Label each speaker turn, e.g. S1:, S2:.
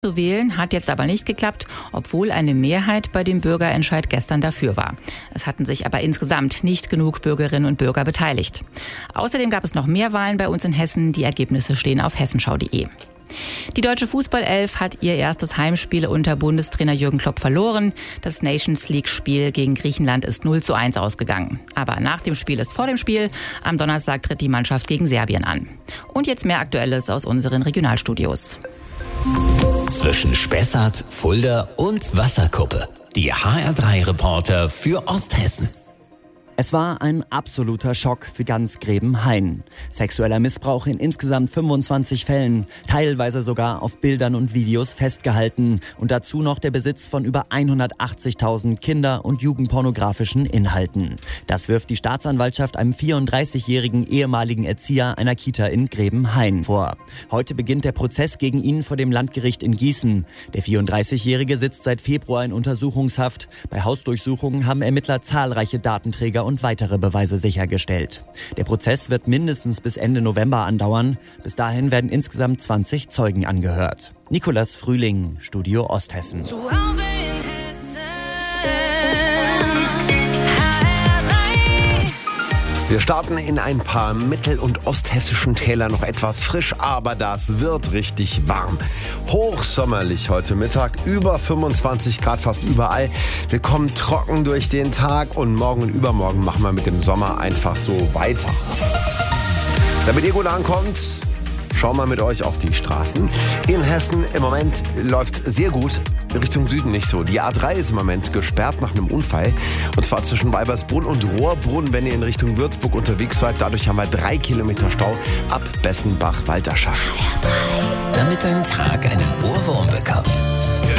S1: Zu wählen hat jetzt aber nicht geklappt, obwohl eine Mehrheit bei dem Bürgerentscheid gestern dafür war. Es hatten sich aber insgesamt nicht genug Bürgerinnen und Bürger beteiligt. Außerdem gab es noch mehr Wahlen bei uns in Hessen. Die Ergebnisse stehen auf hessenschau.de. Die deutsche Fußballelf hat ihr erstes Heimspiel unter Bundestrainer Jürgen Klopp verloren. Das Nations League-Spiel gegen Griechenland ist 0:1 ausgegangen. Aber nach dem Spiel ist vor dem Spiel. Am Donnerstag tritt die Mannschaft gegen Serbien an. Und jetzt mehr Aktuelles aus unseren Regionalstudios.
S2: Zwischen Spessart, Fulda und Wasserkuppe. Die HR3-Reporter für Osthessen.
S3: Es war ein absoluter Schock für ganz Grebenhain. Sexueller Missbrauch in insgesamt 25 Fällen, teilweise sogar auf Bildern und Videos festgehalten. Und dazu noch der Besitz von über 180.000 Kinder- und jugendpornografischen Inhalten. Das wirft die Staatsanwaltschaft einem 34-jährigen ehemaligen Erzieher einer Kita in Grebenhain vor. Heute beginnt der Prozess gegen ihn vor dem Landgericht in Gießen. Der 34-jährige sitzt seit Februar in Untersuchungshaft. Bei Hausdurchsuchungen haben Ermittler zahlreiche Datenträger und weitere Beweise sichergestellt. Der Prozess wird mindestens bis Ende November andauern. Bis dahin werden insgesamt 20 Zeugen angehört. Nikolas Frühling, Studio Osthessen.
S4: Wir starten in ein paar mittel- und osthessischen Tälern noch etwas frisch, aber das wird richtig warm. Hochsommerlich heute Mittag, über 25 Grad fast überall. Wir kommen trocken durch den Tag und morgen und übermorgen machen wir mit dem Sommer einfach so weiter. Damit ihr gut ankommt, schauen wir mit euch auf die Straßen. In Hessen im Moment läuft sehr gut, Richtung Süden nicht so. Die A3 ist im Moment gesperrt nach einem Unfall. Und zwar zwischen Weibersbrunn und Rohrbrunn, wenn ihr in Richtung Würzburg unterwegs seid. Dadurch haben wir 3 Kilometer Stau ab Bessenbach-Walterschaft.
S2: Damit dein Tag einen Ohrwurm bekommt.